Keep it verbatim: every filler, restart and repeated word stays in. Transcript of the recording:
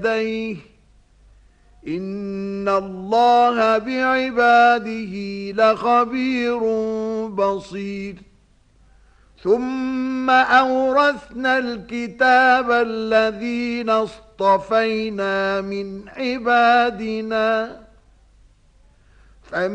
يديه إن الله بعباده لخبير بصير. ثم أورثنا الكتاب الذين اصطفينا من عبادنا